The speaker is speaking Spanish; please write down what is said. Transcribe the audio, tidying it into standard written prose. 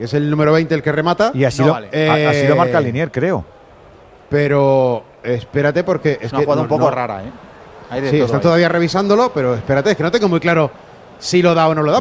que es el número 20 el que remata. Y ha sido, ha sido marca Linier, creo. Pero espérate porque Es una jugada un poco rara, ¿eh? Hay de Sí, todo están ahí. todavía revisándolo, pero espérate, es que no tengo muy claro si lo da o no lo da.